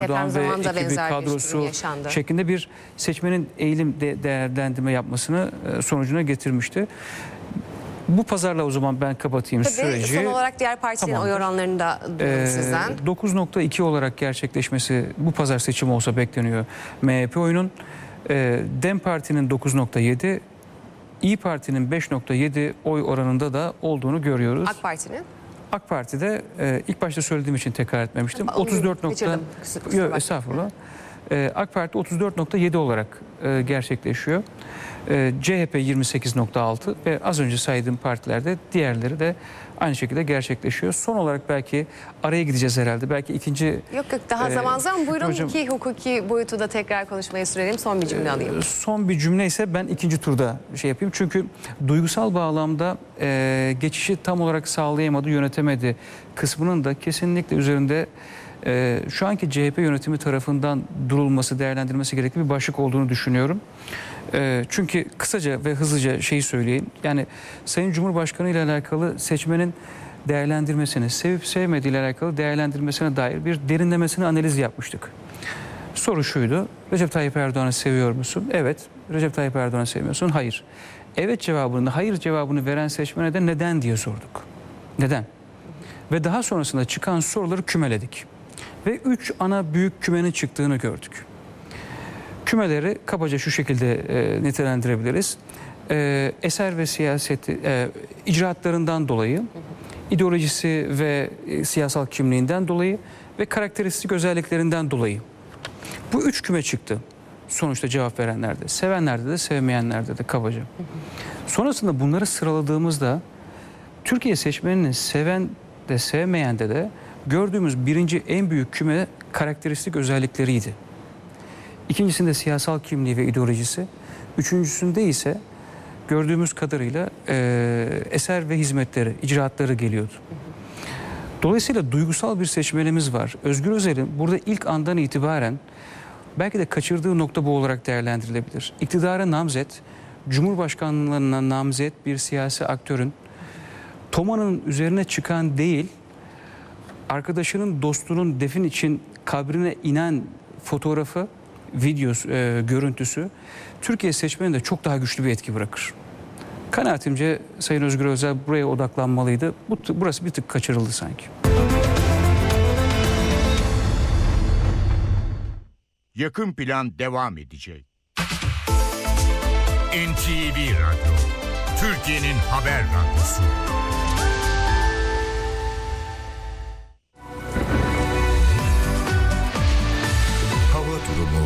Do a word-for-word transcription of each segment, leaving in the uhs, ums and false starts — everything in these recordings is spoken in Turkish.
Erdoğan ve ekibi kadrosu şeklinde bir seçmenin eğilim de değerlendirme yapmasını sonucuna getirmişti. Bu pazarla o zaman ben kapatayım Tabii, süreci. Son olarak diğer partilerin oy oranlarını da duyalım ee, sizden. dokuz nokta iki olarak gerçekleşmesi bu pazar seçimi olsa bekleniyor M H P oyunun. Ee, DEM Parti'nin dokuz nokta yedi, İYİ Parti'nin beş nokta yedi oy oranında da olduğunu görüyoruz. AK Parti'nin? AK Parti'de e, ilk başta söylediğim için tekrar etmemiştim. otuz dört nokta Yok, estağfurullah. E, AK Parti otuz dört nokta yedi olarak e, gerçekleşiyor. E, C H P yirmi sekiz nokta altı ve az önce saydığım partilerde diğerleri de aynı şekilde gerçekleşiyor. Son olarak belki araya gideceğiz herhalde. Belki ikinci... Yok yok daha e, zaman zaman buyurun hocam, ki hukuki boyutu da tekrar konuşmaya sürelim. Son bir cümle alayım. E, son bir cümle ise ben ikinci turda şey yapayım. Çünkü duygusal bağlamda e, geçişi tam olarak sağlayamadı, yönetemedi kısmının da kesinlikle üzerinde e, şu anki C H P yönetimi tarafından durulması, değerlendirilmesi gerekli bir başlık olduğunu düşünüyorum. E, çünkü kısaca ve hızlıca şeyi söyleyeyim. Yani Sayın Cumhurbaşkanı ile alakalı seçmenin değerlendirmesini, sevip sevmediği ile alakalı değerlendirmesine dair bir derinlemesine analiz yapmıştık. Soru şuydu: Recep Tayyip Erdoğan'ı seviyor musun? Evet. Recep Tayyip Erdoğan'ı sevmiyorsun? Hayır. Evet cevabını, hayır cevabını veren seçmene de neden diye sorduk. Neden? Ve daha sonrasında çıkan soruları kümeledik. Ve üç ana büyük kümenin çıktığını gördük. Kümeleri kabaca şu şekilde e, nitelendirebiliriz. E, eser ve siyaseti, e, icraatlarından dolayı, ideolojisi ve e, siyasal kimliğinden dolayı ve karakteristik özelliklerinden dolayı. Bu üç küme çıktı sonuçta cevap verenlerde. Sevenlerde de sevmeyenlerde de kabaca. Sonrasında bunları sıraladığımızda Türkiye seçmeninin seven de sevmeyen de de gördüğümüz birinci en büyük küme karakteristik özellikleriydi. İkincisinde siyasal kimliği ve ideolojisi. Üçüncüsünde ise gördüğümüz kadarıyla e, eser ve hizmetleri, icraatları geliyordu. Dolayısıyla duygusal bir seçmenimiz var. Özgür Özel'in burada ilk andan itibaren belki de kaçırdığı nokta bu olarak değerlendirilebilir. İktidara namzet, Cumhurbaşkanlığına namzet bir siyasi aktörün Toma'nın üzerine çıkan değil, arkadaşının, dostunun defin için kabrine inen fotoğrafı, videosu, e, görüntüsü Türkiye seçmeninde çok daha güçlü bir etki bırakır. Kanaatimce Sayın Özgür Özel buraya odaklanmalıydı. Bu, burası bir tık kaçırıldı sanki. Yakın plan devam edecek. N T V Radyo, Türkiye'nin haber radyosu. Hava durumu.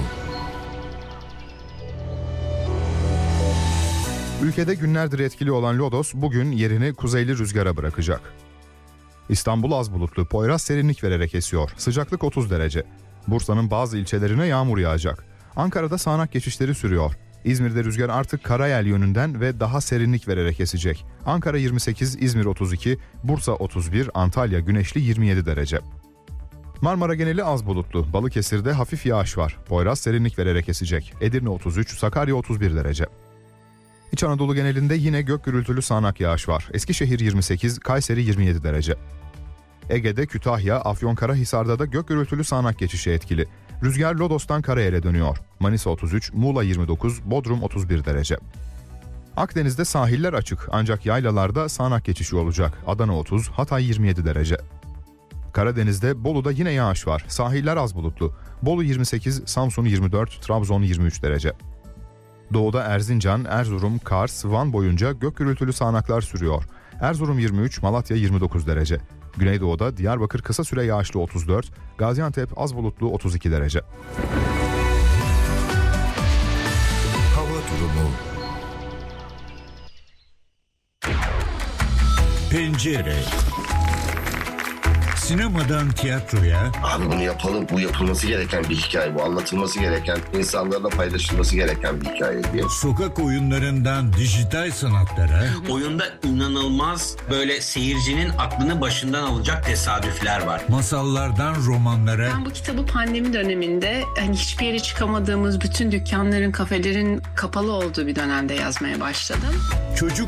Ülkede günlerdir etkili olan lodos bugün yerini kuzeyli rüzgara bırakacak. İstanbul az bulutlu, Poyraz serinlik vererek esiyor. Sıcaklık otuz derece. Bursa'nın bazı ilçelerine yağmur yağacak. Ankara'da sağanak geçişleri sürüyor. İzmir'de rüzgar artık karayel yönünden ve daha serinlik vererek esecek. Ankara yirmi sekiz, İzmir otuz iki, Bursa otuz bir, Antalya güneşli yirmi yedi derece. Marmara geneli az bulutlu. Balıkesir'de hafif yağış var. Poyraz serinlik vererek esecek. Edirne otuz üç, Sakarya otuz bir derece. İç Anadolu genelinde yine gök gürültülü sağanak yağış var. Eskişehir yirmi sekiz, Kayseri yirmi yedi derece. Ege'de Kütahya, Afyonkarahisar'da da gök gürültülü sağanak geçişi etkili. Rüzgar Lodos'tan Karayel'e dönüyor. Manisa otuz üç, Muğla yirmi dokuz, Bodrum otuz bir derece. Akdeniz'de sahiller açık ancak yaylalarda sağanak geçişi olacak. Adana otuz, Hatay yirmi yedi derece. Karadeniz'de Bolu'da yine yağış var. Sahiller az bulutlu. Bolu yirmi sekiz, Samsun yirmi dört, Trabzon yirmi üç derece. Doğuda Erzincan, Erzurum, Kars, Van boyunca gök gürültülü sağanaklar sürüyor. Erzurum yirmi üç, Malatya yirmi dokuz derece. Güneydoğu'da Diyarbakır kısa süre yağışlı otuz dört, Gaziantep az bulutlu otuz iki derece. Hava durumu. Pencere. Sinemadan tiyatroya... Abi bunu yapalım. Bu yapılması gereken bir hikaye. Bu anlatılması gereken, insanlarla paylaşılması gereken bir hikaye diye. Sokak oyunlarından dijital sanatlara... Oyunda inanılmaz böyle seyircinin aklını başından alacak tesadüfler var. Masallardan romanlara... Ben bu kitabı pandemi döneminde hani hiçbir yere çıkamadığımız, bütün dükkanların, kafelerin kapalı olduğu bir dönemde yazmaya başladım. Çocuk